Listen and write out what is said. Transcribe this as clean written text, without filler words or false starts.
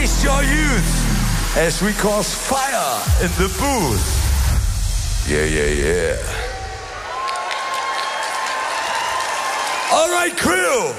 Waste your youth as we cause fire in the booth. Yeah, yeah, yeah. All right, crew.